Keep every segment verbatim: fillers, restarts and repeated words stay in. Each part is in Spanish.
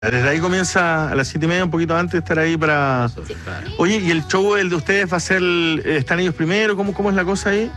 Desde ahí comienza a las siete y media, un poquito antes, estar ahí para... Sí, claro. Oye, ¿y el show, el de ustedes, va a ser... ¿Están ellos primero? ¿Cómo, cómo es la cosa ahí?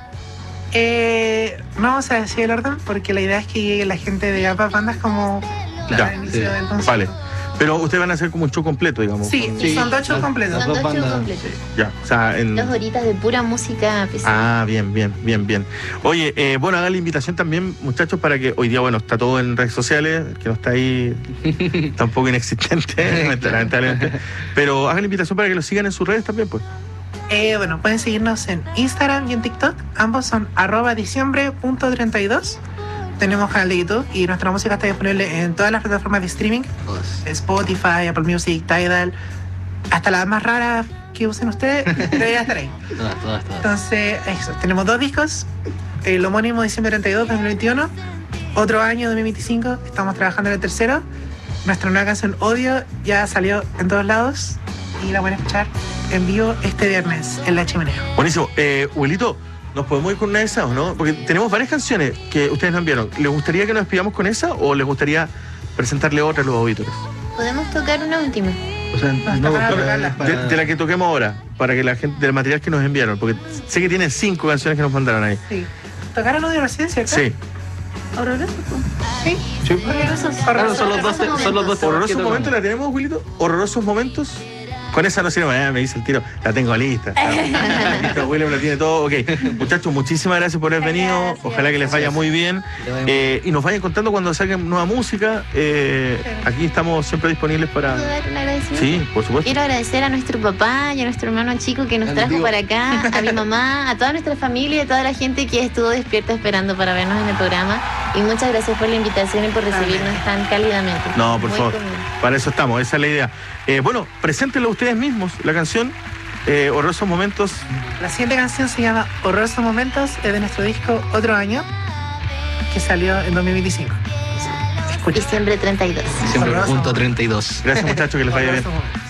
Eh, no vamos a decir el orden porque la idea es que llegue la gente de ambas bandas como Ya, al inicio sí. del concierto. Vale. Pero ustedes van a hacer como un show completo, digamos. Sí, Con- Sí. son dos shows Las- completos. las Son dos dos shows bandas. completos. Ya, o sea, en... Dos horitas de pura música pesada. Ah, bien, bien, bien, bien. Oye, eh, bueno, hagan la invitación también, muchachos, para que hoy día, bueno, está todo en redes sociales, que no está ahí tampoco inexistente, lamentablemente. Pero hagan la invitación para que lo sigan en sus redes también, pues. Eh, bueno, pueden seguirnos en Instagram y en TikTok. Ambos son arroba diciembre punto treinta y dos. Tenemos canal de YouTube y nuestra música está disponible en todas las plataformas de streaming. Todas. Spotify, Apple Music, Tidal. Hasta las más raras que usen ustedes, debería estar ahí. Todas, todas, todas. Entonces, eso, tenemos dos discos. El homónimo diciembre treinta y dos, dos mil veintiuno. Otro año, dos mil veinticinco. Estamos trabajando en el tercero. Nuestra nueva canción, Odio, ya salió en todos lados. Y la van a escuchar en vivo este viernes en La Chimenea. Buenísimo. Eh, Huelito, ¿nos podemos ir con una de esas o no? Porque tenemos varias canciones que ustedes nos enviaron. ¿Les gustaría que nos despidamos con esa o les gustaría presentarle otra a los auditores? Podemos tocar una última. O sea, Hasta no, para para- tocarla. para- De, de la que toquemos ahora, para que la gente, del material que nos enviaron, porque sé que tienen cinco canciones que nos mandaron ahí. Sí. ¿Tocaron Odio recién, cierto? Sí. ¿Horroroso? Sí. Sí. Horrorosos. Claro, son los dos, te- son los dos temas que ¿Horrorosos tocamos. momentos la tenemos, Wilito? ¿Horrorosos momentos? Con esa no sirve, eh, me dice el tiro, la tengo lista. Listo, William la tiene todo. Ok, muchachos, muchísimas gracias por haber venido. Gracias. Ojalá que les vaya muy bien. Le vaya muy Eh, y nos vayan contando cuando saquen nueva música. Eh, aquí estamos siempre disponibles para... ¿Puedo dar un agradecimiento? Sí, por supuesto. Quiero agradecer a nuestro papá y a nuestro hermano chico que nos Al trajo tío. para acá, a mi mamá, a toda nuestra familia y a toda la gente que estuvo despierta esperando para vernos en el programa. Y muchas gracias por la invitación y por recibirnos tan cálidamente. No, por Muy favor. cómodo. Para eso estamos, esa es la idea. Eh, bueno, preséntenlo ustedes mismos, la canción eh, Horrorosos Momentos. La siguiente canción se llama Horrorosos Momentos, es de nuestro disco Otro Año, que salió en dos mil veinticinco. Escucha. Diciembre treinta y dos. Siempre Horroroso punto momento. treinta y dos. Gracias, muchachos, que les vaya bien. Horrorosos Momentos.